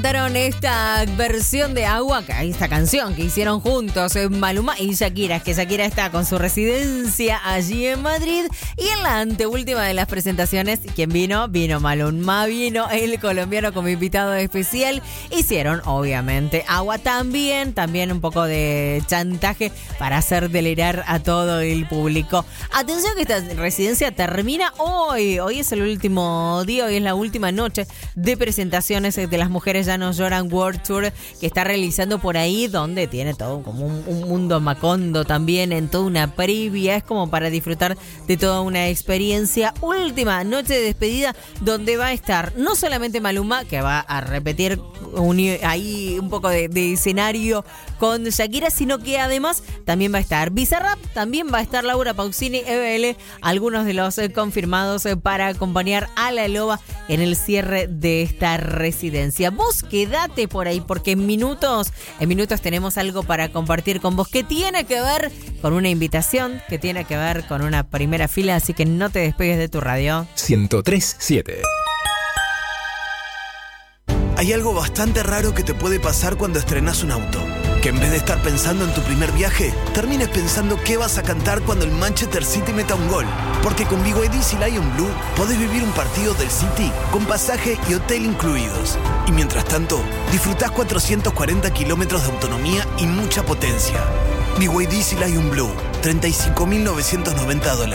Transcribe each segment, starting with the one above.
Esta versión de Agua, esta canción que hicieron juntos Maluma y Shakira, que Shakira está con su residencia allí en Madrid, y en la anteúltima de las presentaciones, ¿quién vino? Vino Maluma, vino el colombiano como invitado especial. Hicieron obviamente Agua, también un poco de chantaje para hacer delirar a todo el público. Atención que esta residencia termina hoy es el último día, hoy es la última noche de presentaciones de las mujeres Ya No Lloran World Tour, que está realizando por ahí, donde tiene todo como un mundo macondo también, en toda una previa. Es como para disfrutar de toda una experiencia. Última noche de despedida, donde va a estar no solamente Maluma, que va a repetir ahí un poco de escenario con Shakira, sino que además también va a estar Bizarrap, también va a estar Laura Pausini, EBL, algunos de los confirmados para acompañar a La Loba en el cierre de esta residencia. Vos quédate por ahí, porque en minutos tenemos algo para compartir con vos que tiene que ver con una invitación, que tiene que ver con una primera fila, así que no te despegues de tu radio. 103.7. Hay algo bastante raro que te puede pasar cuando estrenás un auto. Que en vez de estar pensando en tu primer viaje, termines pensando qué vas a cantar cuando el Manchester City meta un gol. Porque con BYD Sea Lion Blue podés vivir un partido del City con pasaje y hotel incluidos. Y mientras tanto, disfrutás 440 kilómetros de autonomía y mucha potencia. BYD Sea Lion Blue, $35.990.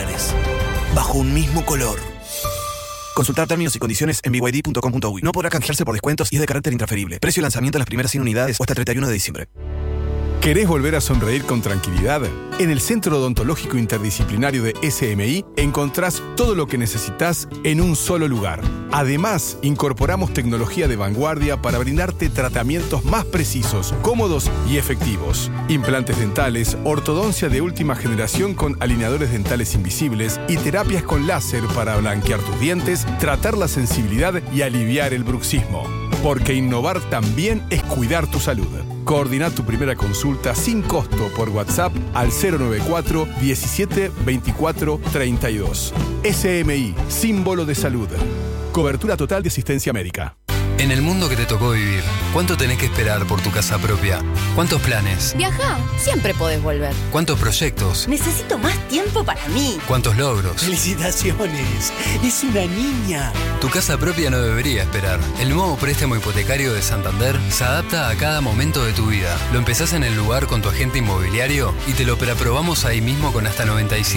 Bajo un mismo color. Consultar términos y condiciones en byd.com.uy. No podrá canjearse por descuentos y es de carácter intransferible. Precio de lanzamiento en las primeras 100 unidades o hasta el 31 de diciembre. ¿Querés volver a sonreír con tranquilidad? En el Centro Odontológico Interdisciplinario de SMI encontrás todo lo que necesitas en un solo lugar. Además, incorporamos tecnología de vanguardia para brindarte tratamientos más precisos, cómodos y efectivos. Implantes dentales, ortodoncia de última generación con alineadores dentales invisibles y terapias con láser para blanquear tus dientes, tratar la sensibilidad y aliviar el bruxismo. Porque innovar también es cuidar tu salud. Coordina tu primera consulta sin costo por WhatsApp al 094 17 24 32. SMI, símbolo de salud. Cobertura total de asistencia médica. En el mundo que te tocó vivir, ¿cuánto tenés que esperar por tu casa propia? ¿Cuántos planes? Viajá, siempre podés volver. ¿Cuántos proyectos? Necesito más tiempo para mí. ¿Cuántos logros? ¡Felicitaciones! ¡Es una niña! Tu casa propia no debería esperar. El nuevo préstamo hipotecario de Santander se adapta a cada momento de tu vida. Lo empezás en el lugar con tu agente inmobiliario y te lo preaprobamos ahí mismo con hasta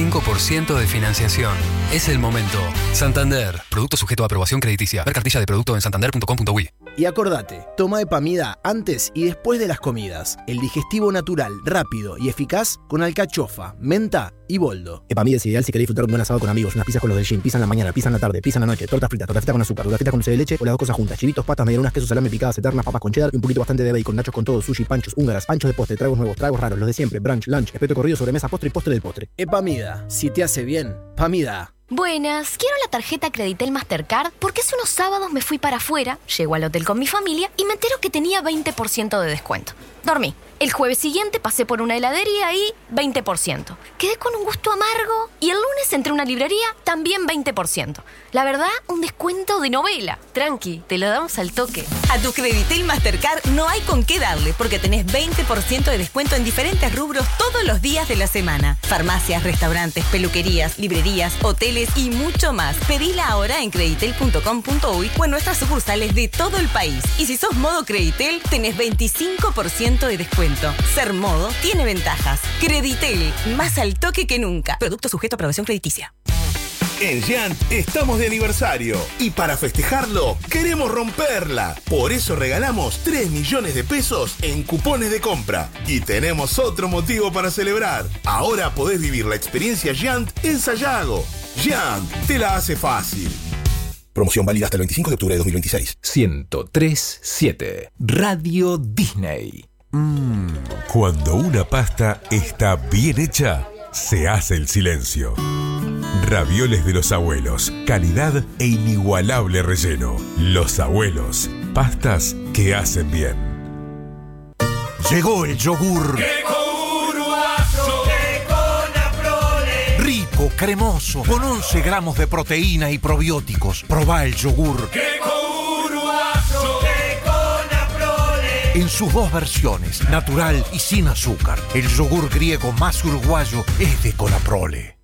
95% de financiación. Es el momento. Santander. Producto sujeto a aprobación crediticia. Ver cartilla de producto en santander.com.uy. Y acordate, toma Epamida antes y después de las comidas. El digestivo natural, rápido y eficaz con alcachofa, menta y boldo. Epamida es ideal si querés disfrutar de un buen asado con amigos, unas pizzas con los del gym, pizza en la mañana, pizza en la tarde, pizza en la noche, torta frita con azúcar, torta frita con dulce de leche o las dos cosas juntas, chivitos, patas, medialunas, queso, salame, picadas eternas, papas con cheddar y un poquito bastante de bacon, nachos con todo, sushi, panchos, húngaras, panchos de postre, tragos nuevos, tragos raros, los de siempre, brunch, lunch, espeto corrido, sobremesa, postre y postre del postre. Epamida, si te hace bien, Pamida. Buenas, quiero la tarjeta Creditel Mastercard porque hace unos sábados me fui para afuera, llego al hotel con mi familia y me entero que tenía 20% de descuento. Dormí. El jueves siguiente pasé por una heladería y 20%. Quedé con un gusto amargo y el lunes entré a una librería, también 20%. La verdad, un descuento de novela. Tranqui, te lo damos al toque. A tu Creditel Mastercard no hay con qué darle porque tenés 20% de descuento en diferentes rubros todos los días de la semana. Farmacias, restaurantes, peluquerías, librerías, hoteles y mucho más. Pedila ahora en creditel.com.uy o en nuestras sucursales de todo el país. Y si sos modo Creditel, tenés 25% de descuento. Ser modo tiene ventajas. Creditel, más al toque que nunca. Producto sujeto a aprobación crediticia. En Giant estamos de aniversario y para festejarlo queremos romperla. Por eso regalamos 3 millones de pesos en cupones de compra. Y tenemos otro motivo para celebrar. Ahora podés vivir la experiencia Giant en Sayago. Giant te la hace fácil. Promoción válida hasta el 25 de octubre de 2026. 103.7 Radio Disney. Cuando una pasta está bien hecha, se hace el silencio. Ravioles de los abuelos, calidad e inigualable relleno. Los abuelos, pastas que hacen bien. Llegó el yogur. Rico, cremoso, con 11 gramos de proteína y probióticos. Probá el yogur. en sus dos versiones, natural y sin azúcar. El yogur griego más uruguayo es de Conaprole.